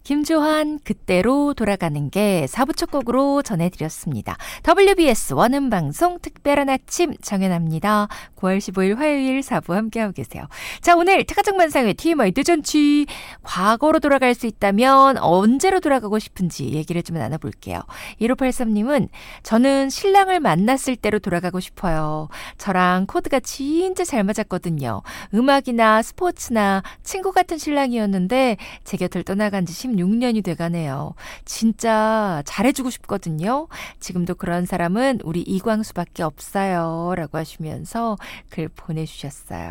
김조한 그때로 돌아가는 게 4부 첫 곡으로 전해드렸습니다. WBS 원음방송 특별한 아침 정연합니다. 9월 15일 화요일 4부 함께하고 계세요. 자, 오늘 특가정만상의 TMI 대잔치. 과거로 돌아갈 수 있다면 언제로 돌아가고 싶은지 얘기를 좀 나눠볼게요. 1583님은 저는 신랑을 만났을 때로 돌아가고 싶어요. 저랑 코드가 진짜 잘 맞았거든요. 음악이나 스포츠나 친구 같은 신랑이었는데 제 곁을 떠나간 지 16년이 돼가네요. 진짜 잘해주고 싶거든요. 지금도 그런 사람은 우리 이광수밖에 없어요. 라고 하시면서 글 보내주셨어요.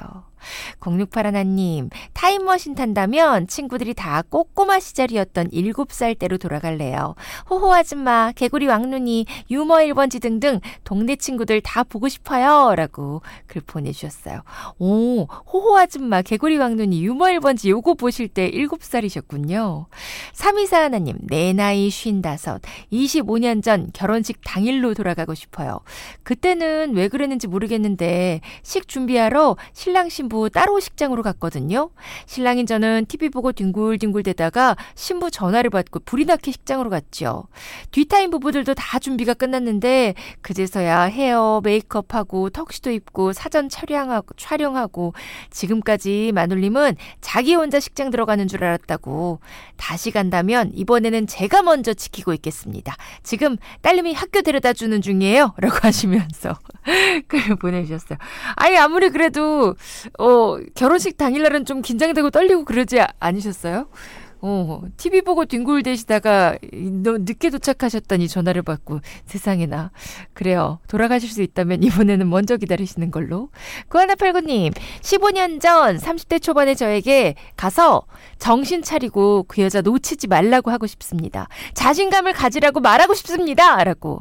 0681님, 타임머신 탄다면 친구들이 다 꼬꼬마 시절이었던 7살 때로 돌아갈래요. 호호 아줌마, 개구리 왕눈이, 유머 1번지 등등 동네 친구들 다 보고 싶어요. 라고 글 보내주셨어요. 오, 호호 아줌마, 개구리 왕눈이, 유머 1번지 요거 보실 때 7살이셨군요. 324 하나님, 내 나이 55, 25년 전 결혼식 당일로 돌아가고 싶어요. 그때는 왜 그랬는지 모르겠는데 식 준비하러 신랑 신부 따로 식장으로 갔거든요. 신랑인 저는 TV 보고 뒹굴뒹굴 대다가 신부 전화를 받고 불이 나게 식장으로 갔죠. 뒤타임 부부들도 다 준비가 끝났는데 그제서야 헤어, 메이크업하고 턱시도 입고 사전 촬영하고 지금까지 마눌님은 자기 혼자 식장 들어가는 줄 알았다고. 다시 간다면 이번에는 제가 먼저 지키고 있겠습니다. 지금 딸님이 학교 데려다 주는 중이에요. 라고 하시면서 글 보내주셨어요. 아니 아무리 그래도 결혼식 당일날은 좀 긴장되고 떨리고 그러지 않으셨어요? TV 보고 뒹굴대시다가 늦게 도착하셨더니 전화를 받고 세상에나. 그래요. 돌아가실 수 있다면 이번에는 먼저 기다리시는 걸로. 9189님, 15년 전 30대 초반의 저에게 가서 정신 차리고 그 여자 놓치지 말라고 하고 싶습니다. 자신감을 가지라고 말하고 싶습니다. 라고.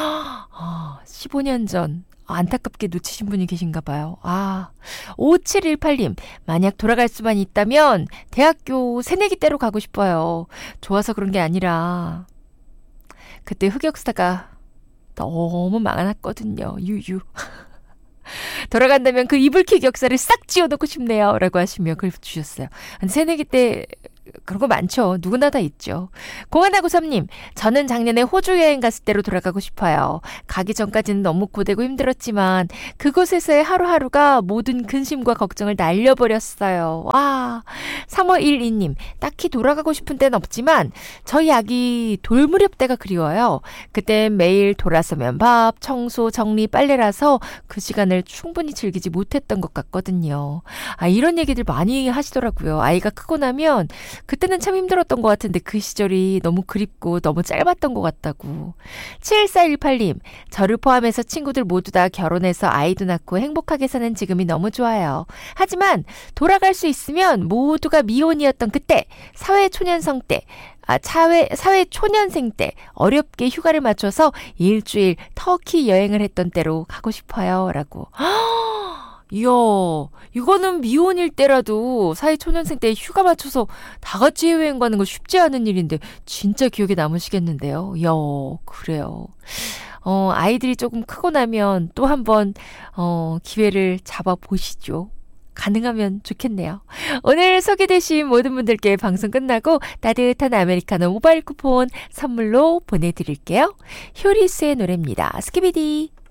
15년 전. 안타깝게 놓치신 분이 계신가 봐요. 5718님, 만약 돌아갈 수만 있다면 대학교 새내기 때로 가고 싶어요. 좋아서 그런 게 아니라 그때 흑역사가 너무 많았거든요. 유유. 돌아간다면 그 이불킥 역사를 싹 지워놓고 싶네요. 라고 하시며 글 주셨어요. 새내기 때 그런 거 많죠. 누구나 다 있죠. 0193님, 저는 작년에 호주 여행 갔을 때로 돌아가고 싶어요. 가기 전까지는 너무 고되고 힘들었지만 그곳에서의 하루하루가 모든 근심과 걱정을 날려버렸어요. 3512님, 딱히 돌아가고 싶은 때는 없지만 저희 아기 돌무렵 때가 그리워요. 그땐 매일 돌아서면 밥, 청소, 정리, 빨래라서 그 시간을 충분히 즐기지 못했던 것 같거든요. 이런 얘기들 많이 하시더라고요. 아이가 크고 나면 그때는 참 힘들었던 것 같은데 그 시절이 너무 그립고 너무 짧았던 것 같다고. 7418님, 저를 포함해서 친구들 모두 다 결혼해서 아이도 낳고 행복하게 사는 지금이 너무 좋아요. 하지만 돌아갈 수 있으면 모두가 미혼이었던 그때, 사회초년생 때 어렵게 휴가를 맞춰서 일주일 터키 여행을 했던 때로 가고 싶어요. 라고. 이야, 이거는 미혼일 때라도 사회초년생 때 휴가 맞춰서 다 같이 해외여행 가는 거 쉽지 않은 일인데 진짜 기억에 남으시겠는데요. 이야, 그래요. 아이들이 조금 크고 나면 또 한번 기회를 잡아보시죠. 가능하면 좋겠네요. 오늘 소개되신 모든 분들께 방송 끝나고 따뜻한 아메리카노 모바일 쿠폰 선물로 보내드릴게요. 효리스의 노래입니다. 스키비디.